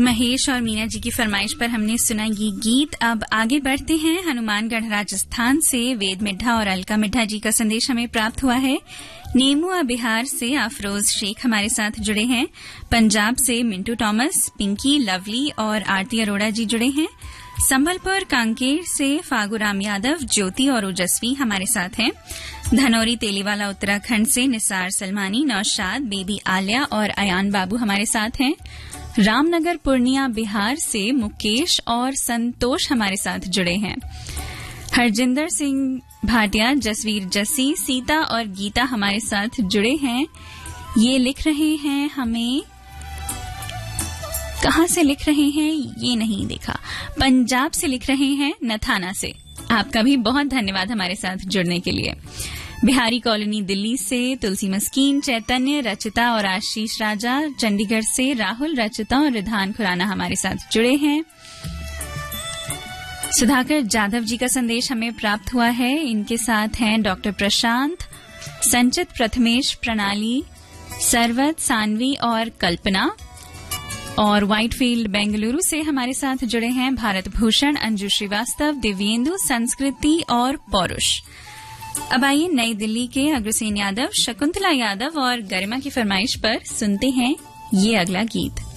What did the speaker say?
महेश और मीना जी की फरमाइश पर हमने सुना ये गीत। अब आगे बढ़ते हैं। हनुमानगढ़ राजस्थान से वेद मिड्ढा और अलका मिड्ढा जी का संदेश हमें प्राप्त हुआ है। नेमुआ बिहार से अफरोज शेख हमारे साथ जुड़े हैं। पंजाब से मिंटू टॉमस, पिंकी, लवली और आरती अरोड़ा जी जुड़े हैं। संबलपुर कांकेर से फागुराम यादव, ज्योति और ओजस्वी हमारे साथ हैं। धनौरी तेलीवाला उत्तराखंड से निसार सलमानी, नौशाद, बेबी आलिया और अयान बाबू हमारे साथ हैं। रामनगर पूर्णिया बिहार से मुकेश और संतोष हमारे साथ जुड़े हैं। हरजिंदर सिंह भाटिया, जसवीर जस्सी, सीता और गीता हमारे साथ जुड़े हैं। ये लिख रहे हैं हमें, कहां से लिख रहे हैं ये नहीं देखा, पंजाब से लिख रहे हैं, नथाना से। आपका भी बहुत धन्यवाद हमारे साथ जुड़ने के लिए। बिहारी कॉलोनी दिल्ली से तुलसी मस्कीन, चैतन्य, रचिता और आशीष राजा। चंडीगढ़ से राहुल, रचिता और रिधान खुराना हमारे साथ जुड़े हैं। सुधाकर जाधव जी का संदेश हमें प्राप्त हुआ है। इनके साथ हैं डॉक्टर प्रशांत, संचित, प्रथमेश, प्रणाली, सरवत, सानवी और कल्पना। और व्हाइटफील्ड बेंगलुरु से हमारे साथ जुड़े हैं भारत भूषण, अंजू श्रीवास्तव, दिव्येंदु, संस्कृति और पौरुष। अब आइए नई दिल्ली के अग्रसेन यादव, शकुंतला यादव और गरिमा की फरमाइश पर सुनते हैं ये अगला गीत।